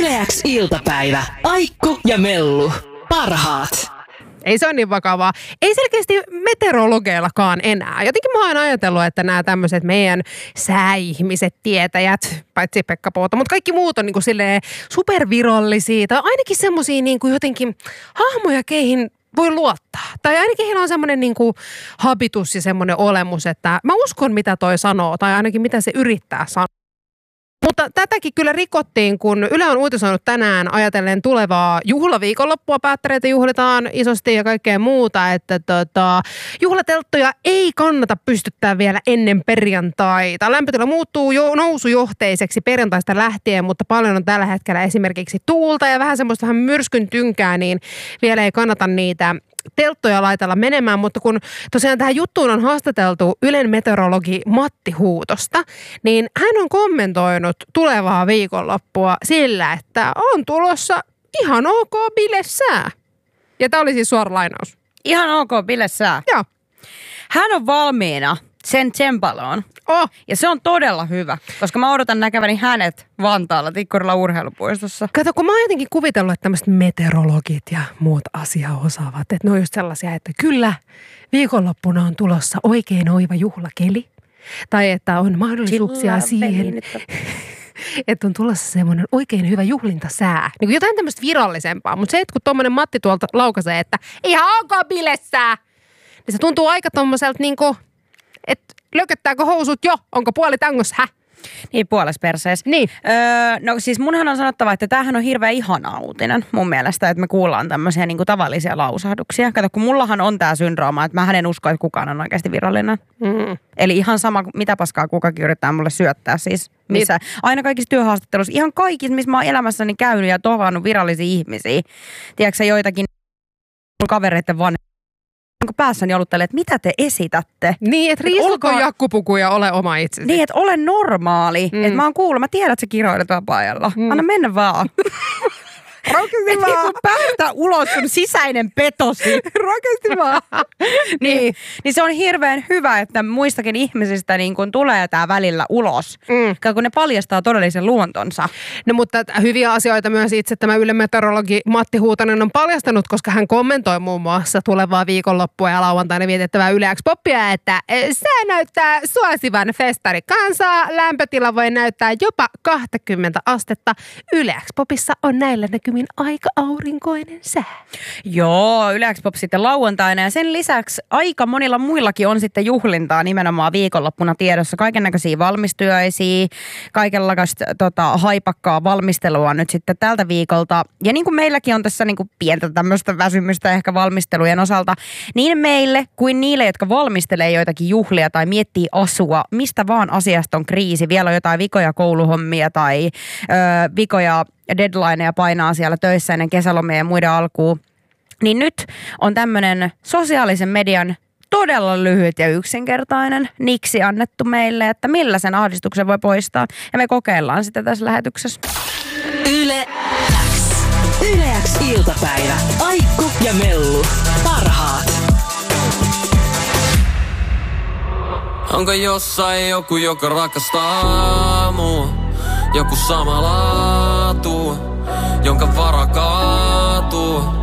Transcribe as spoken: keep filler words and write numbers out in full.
Yle X iltapäivä. Aikku ja Mellu. Parhaat. Ei se ole niin vakavaa. Ei selkeästi meteorologeillakaan enää. Jotenkin mä oon ajatellut, että nämä tämmöiset meidän sääihmiset, tietäjät, paitsi Pekka Pouta, mutta kaikki muut on niin kuin silleen supervirallisia tai ainakin semmosia niin kuin jotenkin hahmoja, keihin voi luottaa. Tai ainakin heillä on semmoinen niin kuin habitus ja semmoinen olemus, että mä uskon mitä toi sanoo tai ainakin mitä se yrittää sanoa. Mutta tätäkin kyllä rikottiin, kun Yle on uutisoinut tänään ajatellen tulevaa juhlaviikonloppua. Päättäreitä juhlitaan isosti ja kaikkea muuta, että tota, juhlatelttoja ei kannata pystyttää vielä ennen perjantaita. Lämpötila muuttuu jo nousujohteiseksi perjantaista lähtien, mutta paljon on tällä hetkellä esimerkiksi tuulta ja vähän semmoista vähän myrskyn tynkää, niin vielä ei kannata niitä telttoja laitella menemään, mutta kun tosiaan tähän juttuun on haastateltu Ylen meteorologi Matti Huutosta, niin hän on kommentoinut tulevaa viikonloppua sillä, että on tulossa ihan ok bilesää. Ja tämä oli siis suora lainaus. Ihan ok bilesää? Joo. Hän on valmiina sen tsempaloon. Oh. Ja se on todella hyvä, koska mä odotan näkeväni hänet Vantaalla Tikkurilla urheilupuistossa. Kato, kun mä oon jotenkin kuvitellut, että tämmöiset meteorologit ja muut asiaa osaavat, että ne on just sellaisia, että kyllä viikonloppuna on tulossa oikein oiva juhlakeli. Tai että on mahdollisuuksia siihen, että on tulossa semmoinen oikein hyvä juhlintasää. Niin kuin jotain tämmöistä virallisempaa. Mutta se, että kun tommonen Matti tuolta laukaisee, että ihan ok bilessää, niin se tuntuu aika tommoselta niinku, että lököttääkö housut jo? Onko puoli tangossa? Häh? Niin, puolessa perseessä. Niin. Öö, no siis munhan on sanottava, että tämähän on hirveän ihana uutinen mun mielestä, että me kuullaan tämmöisiä niinku tavallisia lausahduksia. Kato, kun mullahan on tää syndrooma, että mä en usko, että kukaan on oikeasti virallinen. Mm. Eli ihan sama, mitä paskaa kukakin yrittää mulle syöttää siis. Missä, niin. Aina kaikissa työhaastatteluissa, ihan kaikissa, missä mä oon elämässäni käynyt ja tavannut virallisia ihmisiä. Tiedätkö joitakin kavereiden vanhempia? Onko päässäni oluttelee, että mitä te esitätte? Niin, että riisuko olkaa... jakkupuku ja ole oma itsesi. Niin, että ole normaali. Mm. Että mä oon kuullut, mä tiedän, että sä kiroilet vapaa-ajalla. Mm. Anna mennä vaan. Rokisti vaan. Kun päästä ulos sun sisäinen petosi. Rokisti vaan. niin, niin se on hirveän hyvä, että muistakin ihmisistä niin kun tulee tää välillä ulos. Mm. Kun ne paljastaa todellisen luontonsa. No mutta hyviä asioita myös itse tämä Ylen meteorologi Matti Huutonen on paljastanut, koska hän kommentoi muun muassa tulevaa viikonloppua ja lauantaina vietettävää Yle X-poppia, että se näyttää suosivan festarikansaa. Lämpötila voi näyttää jopa kaksikymmentä astetta. Yle X-popissa on näillä näkymin aika aurinkoinen sää. Joo, Yle X-pop sitten lauantaina ja sen lisäksi aika monilla muillakin on sitten juhlintaa nimenomaan viikonloppuna tiedossa. Kaikennäköisiä valmistyöisiä, kaikenlaista tota, haipakkaa valmistelua nyt sitten tältä viikolta. Ja niin kuin meilläkin on tässä niin kuin pientä tämmöistä väsymystä ehkä valmistelujen osalta, niin meille kuin niille, jotka valmistelee joitakin juhlia tai miettii asua, mistä vaan asiasta on kriisi. Vielä on jotain vikoja kouluhommia tai ö, vikoja deadlineja painaa siellä töissä ennen kesälomia ja muiden alkuun. Niin nyt on tämmöinen sosiaalisen median todella lyhyt ja yksinkertainen niksi annettu meille, että millä sen ahdistuksen voi poistaa. Ja me kokeillaan sitä tässä lähetyksessä. Yle X. Yle X iltapäivä. Aikku ja Mellu. Parhaat. Onko jossain joku, joka rakastaa mua? Joku sama laatu, jonka vara kaatuu.